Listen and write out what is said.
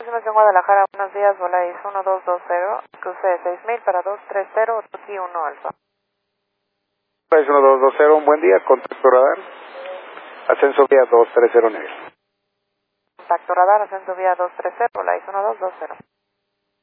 en Guadalajara, buenos días, Volaris 1220, cruce 6000 para 230, Tuti 1 Alfa. Volaris 1220, un buen día, contacto radar, ascenso vía 230 negro. Contacto radar, ascenso vía 230, Volaris 1220.